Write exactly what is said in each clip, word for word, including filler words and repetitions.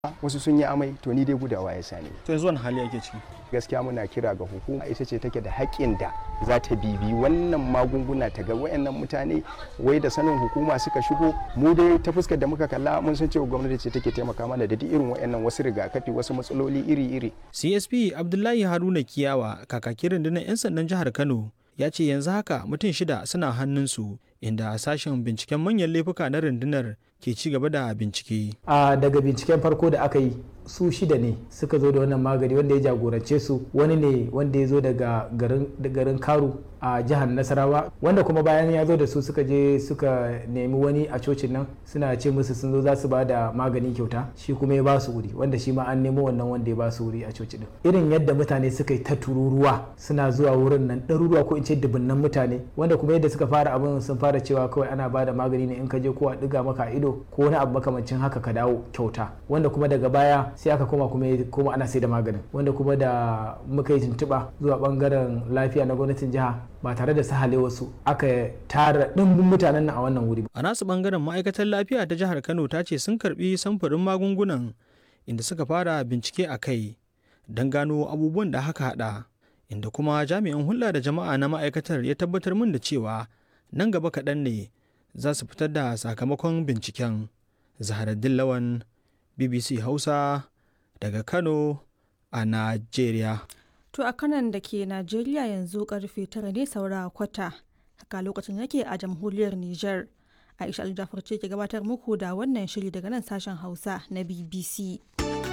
wasu sun yi amai to ni dai gudawa ya sani. To yanzu wani hali ake ciki? Gaskiya muna kira ga hukuma ita ce take da haƙƙin da za ta bibi wannan magunguna ta ga wayannan mutane wai da sanin hukuma suka shigo. Mu dai ta fuskar da muka kalla mun san cewa gwamnati ce take taimaka mana da duk irin wayannan wasu rigakafi wasu matsaloli iri-iri. C S P Abdullahi Haruna Kiyawa kakakin rundunar 'yan sandan jihar Kano ya ce yanzu haka mutum shida suna hannunsu inda sashen binciken manyan laifuka na rundunar ke ci gaba da bincike. A daga binciken farko da aka yi su shida ne suka zo da wannan magani wanda ya jagorance su wani ne wanda ya zo daga garin Karu a jihar Nasarawa wanda kuma bayan ya zo da su suka je suka nemi wani a cocin nan suna ce musu sun zo za su ba da magani kyauta shi kuma ya ba su wuri wanda shi ma an nemo wannan wanda ya ba su wuri a coci din. Irin yadda mutane suka yi ta tururuwa suna zuwa wurin nan ɗaruruwa ko in ce dubunnan mutane wanda kuma yadda suka fara abin sun fara cewa kawai ana ba da magani ne in ka je ko a ɗiga maka a ido ko wani abu makamancin haka ka dawo kyauta wanda kuma daga baya sai aka koma kuma kuma ana sai da maganin wanda kuma da muka yi tuntuɓa zuwa bangaren lafiya na gwamnatin jiha ba tare da sahale wasu aka tara ɗimbin mutanen nan a wannan wuri. A nasu bangaren ma'aikatar lafiya ta jihar Kano ta ce sun karbi samfurin magungunan inda suka fara bincike a kai don gano abubuwan da haka hada inda kuma jami'in hulɗa da jama'a na ma'aikatar ya tabbatar min da cewa nan gaba kaɗan ne za su fitar da sakamakon binciken. Zaharaddin Lawan, B B C Hausa daga Kano a Najeriya. To a kanan da ke Najeriya yanzu karfe tara ne saura kwata haka lokacin yake a jamhuriyar Nijar. Aisha Aljafar ce ke gabatar muku da wannan shiri daga nan sashen Hausa na B B C.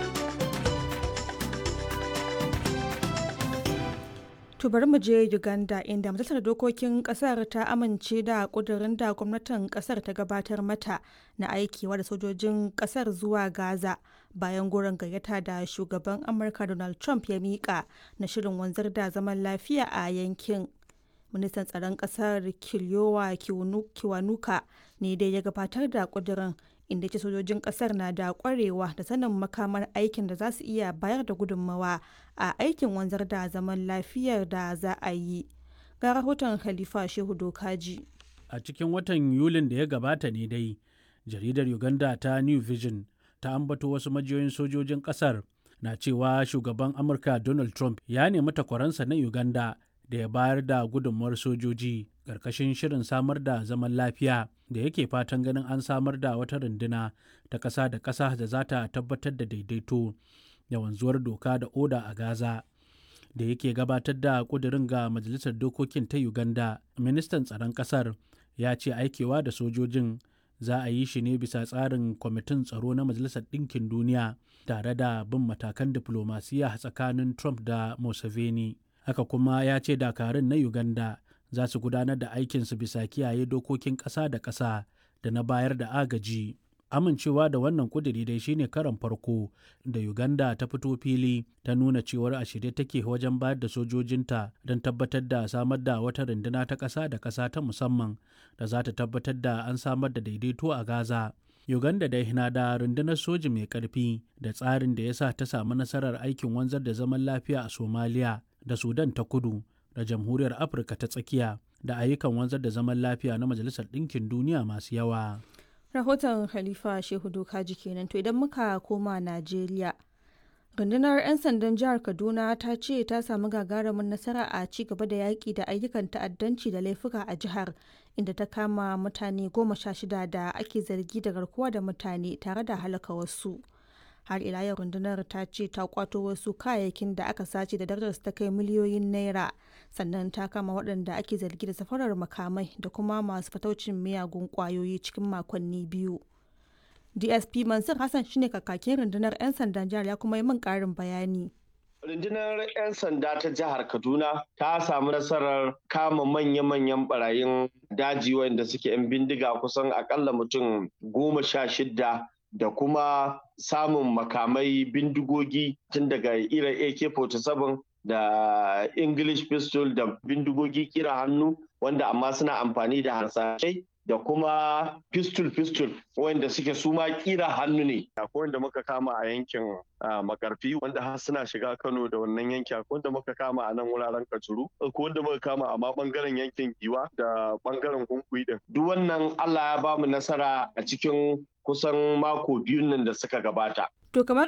To bari mu je Uganda inda majalisar dokokin kasar ta amince da kudirin da gwamnatin kasar ta gabatar mata na aikewa da sojojin kasar zuwa Gaza bayan goron gayyata da shugaban Amurka Donald Trump ya mika na shirin wanzar da zaman lafiya a yankin. Ministan tsaron kasar Kiliyowa Kiwanuka ne dai ya gabatar da kudirin inda ce sojojin kasar na da kwarewa da sanin makamar aikin da za su iya bayar da gudunmawa a aikin wanzar da zaman lafiyar da za a yi. Ga rahoton Khalifa Shehu Dokaji. A cikin watan Yulin da ya gabata ne dai, jaridar Uganda ta New Vision ta ambato wasu majiyoyin sojojin kasar na cewa shugaban Amurka Donald Trump ya nemi takwaransa na Uganda da ya bayar da gudunmawar sojoji ƙarƙashin shirin samar da zaman lafiya da yake fatan ganin an samar da wata runduna ta ƙasa da ƙasa da za ta tabbatar da daidaito da wanzuwar doka da oda a Gaza. Da yake gabatar da ƙudurin ga Majalisar Dokokin ta Uganda, ministan tsaron ƙasar ya ce aikewa da sojojin za a yi shi ne bisa tsarin kwamitin tsaro na Majalisar Ɗinkin Duniya tare da bin matakan diflomasiya tsakanin Trump da Museveni. Haka kuma ya ce dakarun na Uganda za su gudanar da aikinsu bisa kiyaye dokokin ƙasa da ƙasa da na bayar da agaji. Amincewa da wannan kuduri dai shine karon farko da Uganda ta fito fili ta nuna cewar a shirye take wajen bayar da sojojinta don tabbatar da samar da wata runduna ta ƙasa da ƙasa ta musamman da za ta tabbatar da an samar da daidaito a Gaza. Uganda dai na da rundunar soji mai ƙarfi da tsarin da ya sa ta samu nasarar aikin wanzar da zaman lafiya a Somalia da Sudan ta kudu da Jamhuriyar Afirka ta tsakiya da ayyukan wanzar da zaman lafiya na Majalisar Ɗinkin Duniya masu yawa. Rahoton Khalifa Shehu Dokaji kenan. To idan muka koma Najeriya, rundunar 'yan sandan jihar Kaduna ta ce ta samu gagarumin nasara a ci gaba da yaƙi da ayyukan ta'addanci da laifuka a jihar inda ta kama mutane goma sha shida da ake zargi da garkuwa da mutane tare da halaka wasu. Har ila yau rundunar ta ce ta kwato wasu kayayyakin da aka sace da darajar ta kai miliyoyin naira sannan ta kama waɗanda ake zargi da safarar makamai da kuma masu fataucin miyagun kwayoyi cikin makonni biyu. D S P Mansur Hassan shine kakakin rundunar 'yan sandan jihar ya kuma yi min ƙarin bayani. Rundunar 'yan sanda ta jihar Kaduna ta samu nasarar kama manya-manyan barayin daji wanda suke 'yan bindiga kusan akalla mutum goma sha shidda da kuma samun makamai bindigogi tun daga irin A K forty-seven da English pistol da bindigogi kira hannu wanda amma suna amfani da harsashai da kuma pistol pistol wanda suke suma kira hannu ne. Akwai wanda muka kama a yankin Makarfi wanda har suna shiga Kano da wannan yanki, akwai wanda muka kama a nan wuraren Kajuru, akwai wanda muka kama a ma bangaren yankin Giwa da bangaren Kunkuyi din. Duk wannan Allah ya bamu nasara a cikin kusan mako biyun nan da suka gabata. To kamar